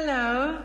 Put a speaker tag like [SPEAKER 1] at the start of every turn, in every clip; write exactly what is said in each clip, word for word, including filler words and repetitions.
[SPEAKER 1] Hello.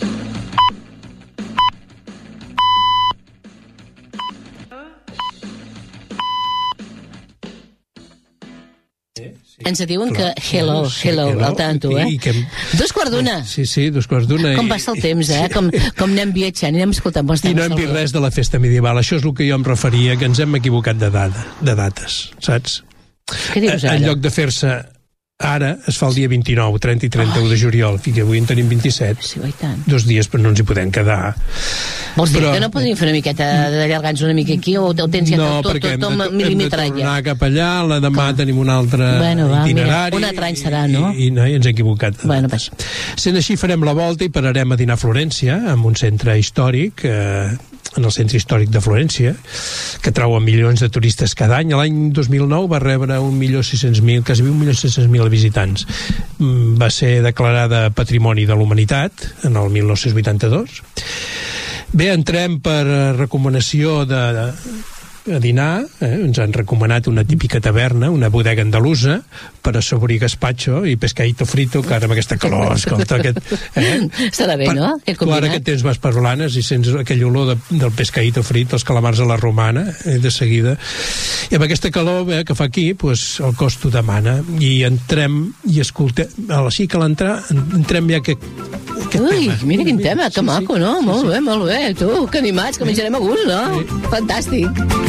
[SPEAKER 2] Ens diuen que hello, hello, al tanto, eh? Dos quarts d'una.
[SPEAKER 3] Sí, sí, dos quarts d'una.
[SPEAKER 2] Com passa el temps, eh? Com, com anem viatjant, anem escoltant bons temps.
[SPEAKER 3] I no hem vist res de la festa medieval. Això és el que jo em referia, que ens hem equivocat de data, de dates, saps?
[SPEAKER 2] Què dius ara?
[SPEAKER 3] En lloc de fer-se ara, es fa el dia vint-i-nou, trenta i trenta-u de juliol. Fica, avui en tenim vint-i-set.
[SPEAKER 2] Sí, oi tant.
[SPEAKER 3] Dos dies, però no ens hi podem quedar.
[SPEAKER 2] Vols dir però... que no podríem fer una miqueta d'allargar-nos una mica aquí, o ho tens ja
[SPEAKER 3] no,
[SPEAKER 2] tot, tot, tot, tot milimetrat ja?
[SPEAKER 3] No, perquè hem de tornar cap allà, la demà Com? tenim un altre
[SPEAKER 2] bueno, va,
[SPEAKER 3] itinerari.
[SPEAKER 2] Mira, un altre any serà, no?
[SPEAKER 3] I, i no, i ens hem equivocat.
[SPEAKER 2] Bueno, pues.
[SPEAKER 3] Sent així, farem la volta i pararem a dinar a Florència, en un centre històric, eh, en el centre històric de Florència, que trau milions de turistes cada any. L'any dos mil nou va rebre un milió sis-cents mil, quasi un milió sis-cents mil visitants. Va ser declarada Patrimoni de la Humanitat en el mil nou-cents vuitanta-dos. Bé, entrem per recomanació de, de a dinar, eh? Ens han recomanat una típica taverna, una bodega andalusa, per assaborir gazpacho i pescadito frito, que ara amb aquesta calor, escolta, aquest... Eh?
[SPEAKER 2] Estarà bé,
[SPEAKER 3] per,
[SPEAKER 2] no?
[SPEAKER 3] Tu ara que tens vas per Blanes i sents aquell olor de, del pescadito frit, els calamars a la romana, eh, de seguida. I amb aquesta calor eh, que fa aquí, pues, el costo demana. I entrem i escoltem... Així que l'entrar, entrem ja que...
[SPEAKER 2] Ui, tema. Mira quin tema, que sí, maco, no? Sí, molt sí. bé, molt bé. Tu, que animats, que menjarem a gust, no? Sí. Fantàstic.